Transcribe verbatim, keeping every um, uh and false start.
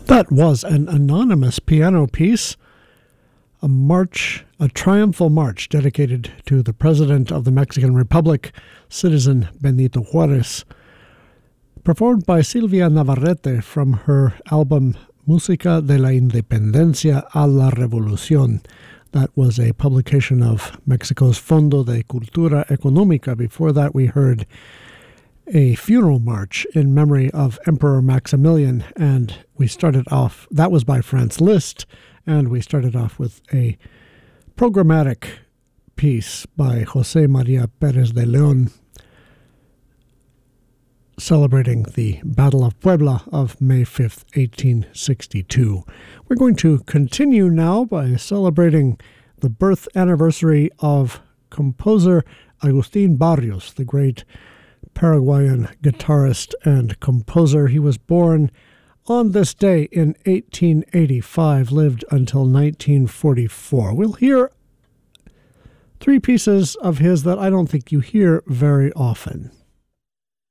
That was an anonymous piano piece, a march, a triumphal march dedicated to the President of the Mexican Republic, Citizen Benito Juarez, performed by Silvia Navarrete from her album Música de la Independencia a la Revolución. That was a publication of Mexico's Fondo de Cultura Económica. Before that, we heard a funeral march in memory of Emperor Maximilian, and we started off, that was by Franz Liszt, and we started off with a programmatic piece by José María Pérez de León, celebrating the Battle of Puebla of May fifth, eighteen sixty-two. We're going to continue now by celebrating the birth anniversary of composer Agustín Barrios, the great Paraguayan guitarist and composer. He was born on this day in eighteen eighty-five, lived until nineteen forty-four. We'll hear three pieces of his that I don't think you hear very often.